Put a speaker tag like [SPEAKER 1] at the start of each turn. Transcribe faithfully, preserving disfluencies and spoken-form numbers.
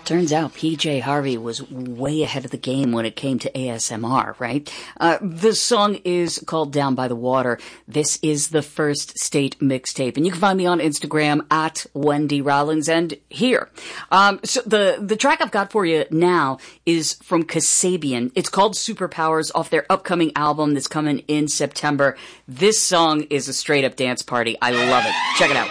[SPEAKER 1] Turns out P J Harvey was way ahead of the game when it came to A S M R, right? Uh, the song is called Down by the Water. This is the First State mixtape, and you can find me on Instagram at Wendy Rollins and here. Um, so the, the track I've got for you now is from Kasabian. It's called Superpowers off their upcoming album that's coming in September. This song is a straight up dance party. I love it. Check it out.